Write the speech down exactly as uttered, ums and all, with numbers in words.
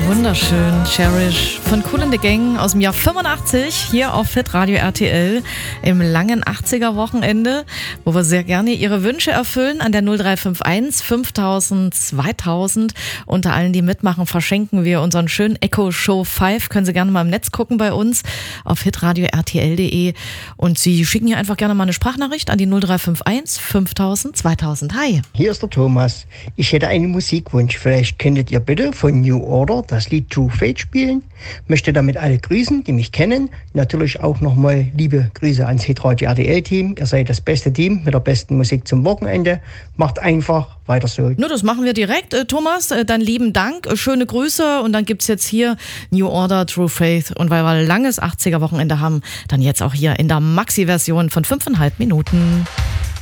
Wunderschön, Cherish von Kool and the Gang aus dem Jahr fünfundachtzig hier auf Hitradio R T L im langen achtziger Wochenende, wo wir sehr gerne Ihre Wünsche erfüllen an der null drei fünf eins fünftausend zweitausend. Unter allen, die mitmachen, verschenken wir unseren schönen Echo Show fünf. Können Sie gerne mal im Netz gucken bei uns auf hitradio r t l punkt d e und Sie schicken hier einfach gerne mal eine Sprachnachricht an die null drei fünf eins fünftausend zweitausend. Hi. Hier ist der Thomas. Ich hätte einen Musikwunsch. Vielleicht könntet ihr bitte von New Order das Lied True Fate spielen. Möchte damit alle grüßen, die mich kennen. Natürlich auch nochmal liebe Grüße ans Hitradio R T L-Team. Ihr seid das beste Team mit der besten Musik zum Wochenende. Macht einfach weiter so. Nur, das machen wir direkt. Äh, Thomas, äh, dann lieben Dank, äh, schöne Grüße und dann gibt's jetzt hier New Order, True Faith und weil wir ein langes achtziger Wochenende haben, dann jetzt auch hier in der Maxi-Version von fünfeinhalb Minuten.